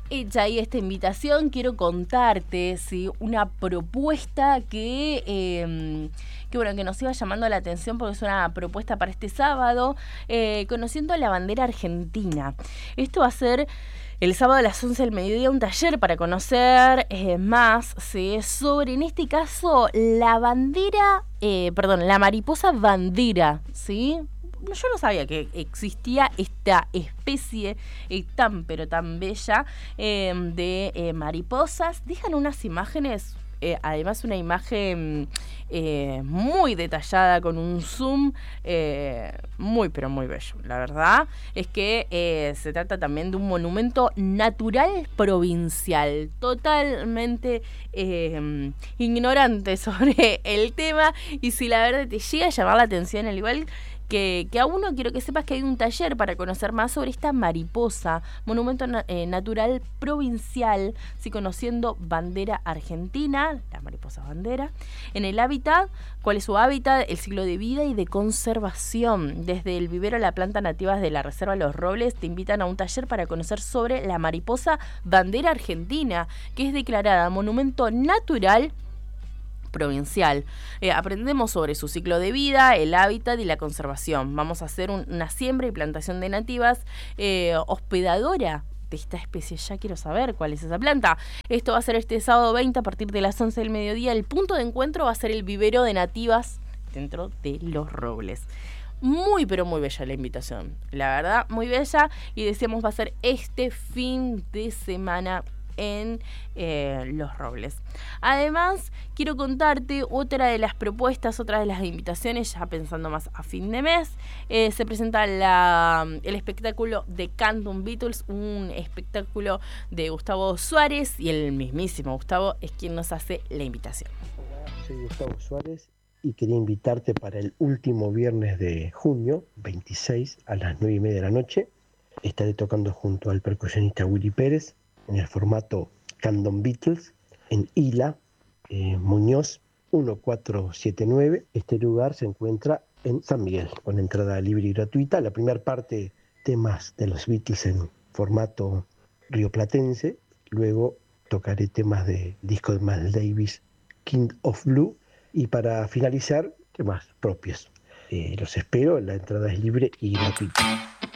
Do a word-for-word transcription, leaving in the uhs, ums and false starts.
Hecha ahí esta invitación, quiero contarte, ¿sí?, una propuesta que, eh, que, bueno, que nos iba llamando la atención porque es una propuesta para este sábado, eh, conociendo la bandera argentina. Esto va a ser el sábado a las once del mediodía, un taller para conocer eh, más, ¿sí?, sobre, en este caso, la bandera, eh, perdón, la mariposa bandera, ¿sí? Yo no sabía que existía esta especie eh, tan pero tan bella eh, de eh, mariposas. Dejan unas imágenes, eh, además una imagen eh, muy detallada con un zoom eh, muy pero muy bello. La verdad es que eh, se trata también de un monumento natural provincial, totalmente eh, ignorante sobre el tema, y si la verdad te llega a llamar la atención, al igual Que, que a uno, quiero que sepas que hay un taller para conocer más sobre esta mariposa, monumento na- eh, natural provincial, sí, conociendo bandera argentina, la mariposa bandera, en el hábitat, cuál es su hábitat, el ciclo de vida y de conservación. Desde el vivero a la planta nativas de la Reserva Los Robles te invitan a un taller para conocer sobre la mariposa bandera argentina, que es declarada monumento natural provincial. Eh, aprendemos sobre su ciclo de vida, el hábitat y la conservación. Vamos a hacer un, una siembra y plantación de nativas eh, hospedadora de esta especie. Ya quiero saber cuál es esa planta. Esto va a ser este sábado veinte a partir de las once del mediodía. El punto de encuentro va a ser el vivero de nativas dentro de Los Robles. Muy pero muy bella la invitación, la verdad, muy bella, y decíamos va a ser este fin de semana en eh, Los Robles. Además, quiero contarte otra de las propuestas, otra de las invitaciones, ya pensando más a fin de mes. Eh, se presenta la, el espectáculo de Canton Beatles, un espectáculo de Gustavo Suárez, y el mismísimo Gustavo es quien nos hace la invitación. Hola, soy Gustavo Suárez y quería invitarte para el último viernes de junio, veintiséis, a las nueve y media de la noche. Estaré tocando junto al percusionista Willy Pérez en el formato Canton Beatles en Ila, eh, Muñoz mil cuatrocientos setenta y nueve. Este lugar se encuentra en San Miguel, con entrada libre y gratuita. La primera parte, temas de los Beatles en formato rioplatense. Luego tocaré temas de disco de Miles Davis, King of Blue. Y para finalizar, temas propios. Eh, los espero, la entrada es libre y gratuita.